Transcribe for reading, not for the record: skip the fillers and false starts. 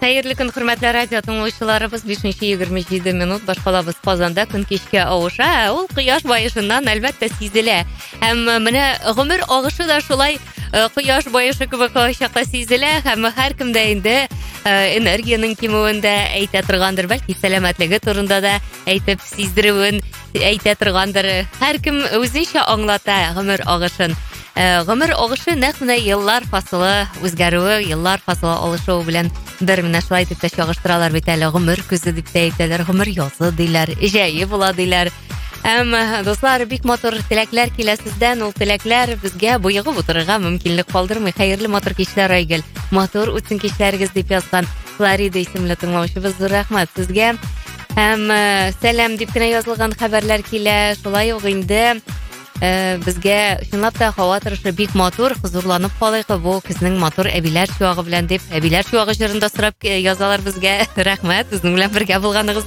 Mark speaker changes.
Speaker 1: Хәерле көн, хөрмәтле радио тыңлаучыларыбыз. 5:27 минут башкалабыз Казанда көн кичкә авыша. Ул кояш баешыннан әлбәттә сизелә. Һәм менә гомер агышы да шулай кояш баешы кебек чакта сизелә. Һәм һәркемдә инде энергияның кимүендә әйтә торгандыр, бәлки сәламәтлеге турында да әйтеп сиздерүен әйтә торгандыр. Һәркем үзенчә аңлата гомер агышын. Гомер агышы нәкъ менә еллар фасылы үзгәрүе, еллар фасылы алышуы белән бер менә шулай дип тә чагыштыралар бит әле. Гомер көзе дип тә әйтәләр, гомер язы диләр, җәе була диләр. Дуслар, бик матур теләкләр килә сездән. Ул теләкләр безгә буйгып утырырга мөмкинлек калдырмый. Хәерле матур кичләр, Айгөл. Матур үтсен кичләрегез дип язган Флорида исемле тыңлаучыбыз. Зур рәхмәт сезгә. Сәлам дип кенә язылган хәбәрләр килә. Шулай ук инде безгә чынлап та һава торышы бик матур, хузурланып калыйк. Бу көзнең матур әбиләр чуагы белән дип, әбиләр чуагы җырында сорап язалар безгә. Рәхмәт, безнең белән бергә булганыгыз